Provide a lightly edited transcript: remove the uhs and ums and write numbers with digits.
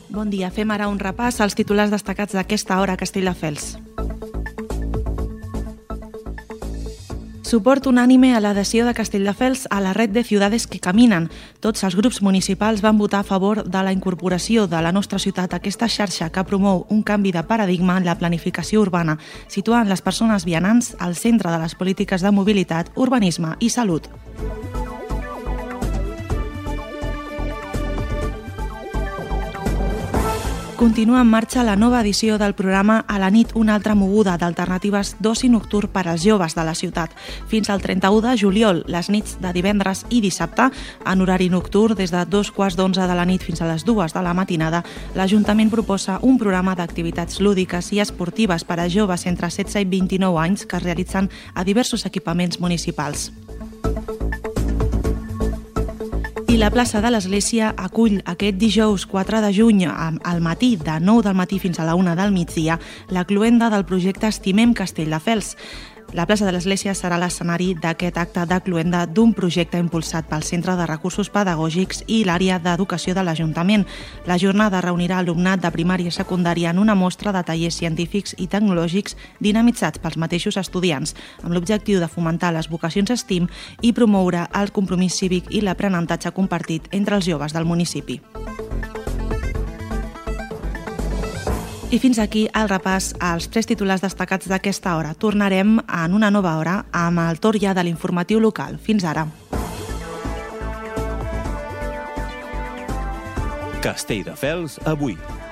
Bon dia, fem ara un repàs als titulars destacats d'aquesta hora a Castelldefels. Suport unànime a l'adhesió de Castelldefels a la red de ciudades que caminen. Tots els grups municipals van votar a favor de la incorporació de la nostra ciutat a aquesta xarxa que promou un canvi de paradigma en la planificació urbana, situant les persones vianants al centre de les polítiques de mobilitat, urbanisme i salut. Continua en marxa la nova edició del programa A la nit, una altra moguda d'alternatives d'oci nocturn per als joves de la ciutat. Fins al 31 de juliol, les nits de divendres i dissabte, en horari nocturn, des de 2:15 de la nit fins a les 2 de la matinada, l'Ajuntament proposa un programa d'activitats lúdiques i esportives per a joves entre 16 i 29 anys que es realitzen a diversos equipaments municipals. I la plaça de l'Església acull aquest dijous 4 de juny al matí, de 9 del matí fins a la 1 del migdia, la cloenda del projecte Estimem Castelldefels. La plaça de l'Església serà l'escenari d'aquest acte de cloenda d'un projecte impulsat pel Centre de Recursos Pedagògics i l'àrea d'educació de l'Ajuntament. La jornada reunirà alumnat de primària i secundària en una mostra de tallers científics i tecnològics dinamitzats pels mateixos estudiants, amb l'objectiu de fomentar les vocacions STEAM i promoure el compromís cívic i l'aprenentatge compartit entre els joves del municipi. I fins aquí el repàs als 3 titulars destacats d'aquesta hora. Tornarem en una nova hora amb el torn ja de l'informatiu local. Fins ara. Castelldefels avui.